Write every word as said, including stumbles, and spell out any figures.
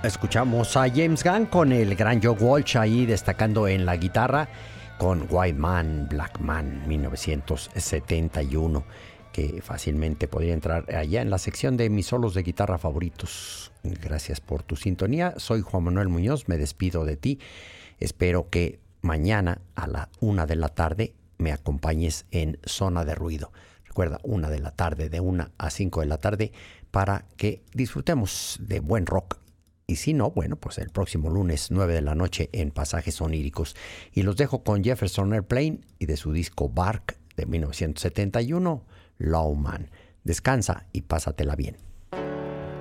escuchamos a James Gunn con el gran Joe Walsh ahí destacando en la guitarra con White Man, Black Man, mil novecientos setenta y uno, que fácilmente podría entrar allá en la sección de mis solos de guitarra favoritos. Gracias por tu sintonía. Soy Juan Manuel Muñoz, me despido de ti. Espero que mañana a la una de la tarde me acompañes en Zona de Ruido. Recuerda, una de la tarde, de una a cinco de la tarde, para que disfrutemos de buen rock. Y si no, bueno, pues el próximo lunes, nueve de la noche, en Pasajes Oníricos. Y los dejo con Jefferson Airplane y de su disco Bark de mil novecientos setenta y uno, Lawman. Descansa y pásatela bien.